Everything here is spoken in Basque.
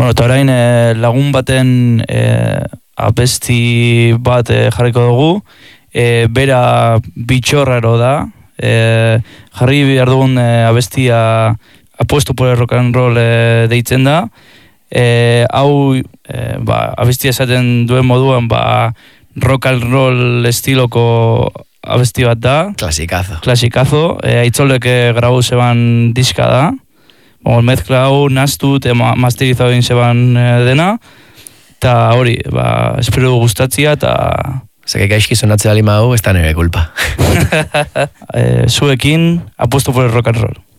Bueno, eta orain lagun baten abesti bat jarriko dugu, bera bitxorraro da, jarri behar dugun abestia Apuesto por el rock and roll deitzen da, hau abestia esaten duen moduan rock and roll estiloko abesti bat da. Klasikazo. Aitzolek grabau zeban diska da. Mezkla hau naztu eta masterizau egin zeban dena. Eta hori, espero du gustatzia eta... Zeke gaizki sonatzea lima hau, ez da nire kulpa. Zuekin, Apuesto por el rock and roll.